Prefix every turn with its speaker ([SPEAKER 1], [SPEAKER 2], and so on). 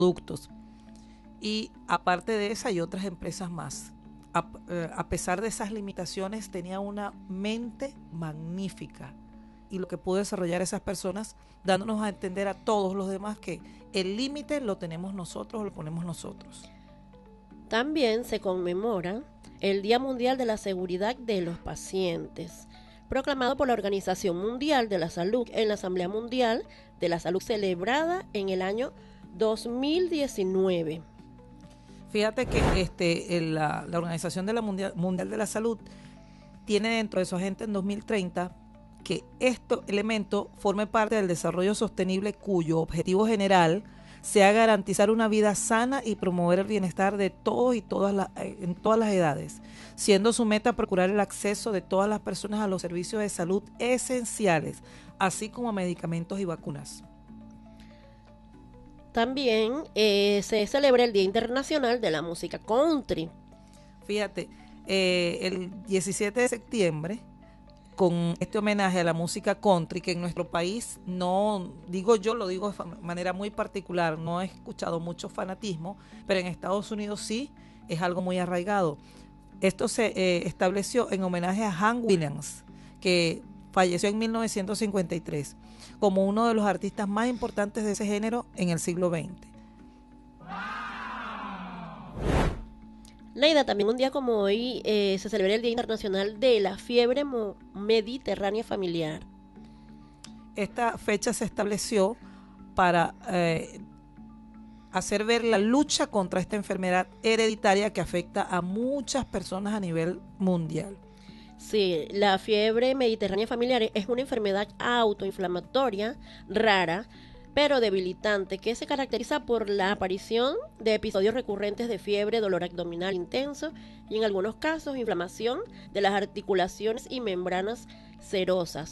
[SPEAKER 1] productos. Y aparte de esa hay otras empresas más. A pesar de esas limitaciones, tenía una mente magnífica. Y lo que pudo desarrollar esas personas, dándonos a entender a todos los demás que el límite lo tenemos nosotros, lo ponemos nosotros.
[SPEAKER 2] También se conmemora el Día Mundial de la Seguridad de los Pacientes, proclamado por la Organización Mundial de la Salud en la Asamblea Mundial de la Salud celebrada en el año 2019.
[SPEAKER 1] Fíjate que la Organización de la Mundial de la Salud tiene dentro de su agenda en 2030 que este elemento forme parte del desarrollo sostenible, cuyo objetivo general sea garantizar una vida sana y promover el bienestar de todos y en todas las edades, siendo su meta procurar el acceso de todas las personas a los servicios de salud esenciales, así como a medicamentos y vacunas.
[SPEAKER 2] También se celebra el Día Internacional de la Música Country.
[SPEAKER 1] Fíjate, el 17 de septiembre, con este homenaje a la música country, que en nuestro país no, digo yo, lo digo de manera muy particular, no he escuchado mucho fanatismo, pero en Estados Unidos sí es algo muy arraigado. Esto se estableció en homenaje a Hank Williams, que falleció en 1953, como uno de los artistas más importantes de ese género en el siglo XX.
[SPEAKER 2] Neida, también un día como hoy se celebra el Día Internacional de la Fiebre Mediterránea Familiar.
[SPEAKER 1] Esta fecha se estableció para hacer ver la lucha contra esta enfermedad hereditaria que afecta a muchas personas a nivel mundial.
[SPEAKER 2] Sí, la fiebre mediterránea familiar es una enfermedad autoinflamatoria rara, pero debilitante, que se caracteriza por la aparición de episodios recurrentes de fiebre, dolor abdominal intenso y en algunos casos inflamación de las articulaciones y membranas serosas.